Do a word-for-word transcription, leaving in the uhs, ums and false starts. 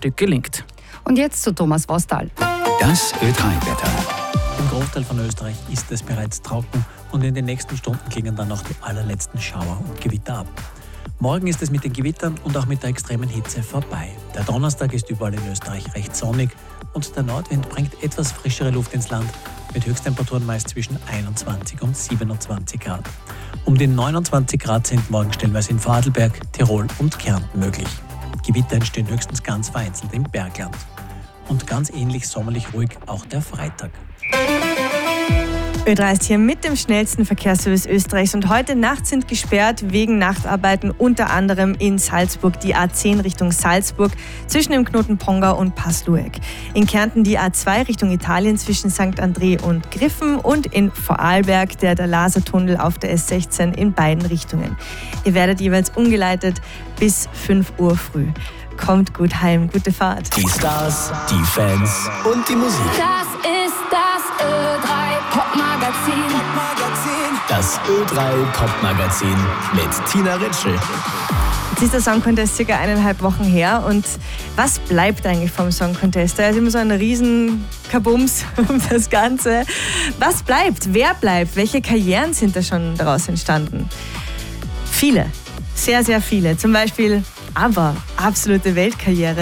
Stück gelingt. Und jetzt zu Thomas Vostal. Das Ö drei Wetter. Im Großteil von Österreich ist es bereits trocken und in den nächsten Stunden klingen dann auch die allerletzten Schauer und Gewitter ab. Morgen ist es mit den Gewittern und auch mit der extremen Hitze vorbei. Der Donnerstag ist überall in Österreich recht sonnig und der Nordwind bringt etwas frischere Luft ins Land mit Höchsttemperaturen meist zwischen einundzwanzig und siebenundzwanzig Grad. Um die neunundzwanzig Grad sind morgen stellenweise in Vorarlberg, Tirol und Kärnten möglich. Gewitter entstehen höchstens ganz vereinzelt im Bergland. Und ganz ähnlich sommerlich ruhig auch der Freitag. Ö drei ist hier mit dem schnellsten Verkehrsservice Österreichs und heute Nacht sind gesperrt wegen Nachtarbeiten unter anderem in Salzburg die A zehn Richtung Salzburg zwischen dem Knoten Pongau und Passlueck. In Kärnten die A zwei Richtung Italien zwischen Sankt André und Griffen und in Vorarlberg der Lasertunnel auf der S sechzehn in beiden Richtungen. Ihr werdet jeweils umgeleitet bis fünf Uhr früh. Kommt gut heim, gute Fahrt. Die Stars, die Fans und die Musik. Das ist das Ö drei Popmagazin. Das Ö drei Popmagazin mit Tina Ritschl. Jetzt ist der Song Contest circa eineinhalb Wochen her und was bleibt eigentlich vom Song Contest? Da ist immer so ein riesen Kabums um das Ganze. Was bleibt? Wer bleibt? Welche Karrieren sind da schon daraus entstanden? Viele, sehr, sehr viele. Zum Beispiel aber absolute Weltkarriere.